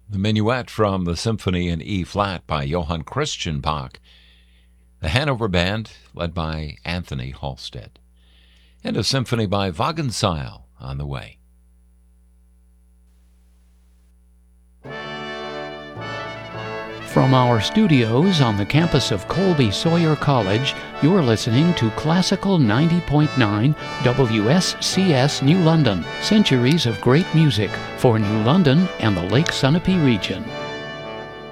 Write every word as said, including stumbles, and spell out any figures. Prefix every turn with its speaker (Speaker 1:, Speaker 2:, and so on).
Speaker 1: The Minuet from the Symphony in E-flat by Johann Christian Bach. The Hanover Band, led by Anthony Halstead. And a symphony by Wagenseil on the way.
Speaker 2: From our studios on the campus of Colby Sawyer College, you're listening to Classical ninety point nine W S C S New London, centuries of great music for New London and the Lake Sunapee region.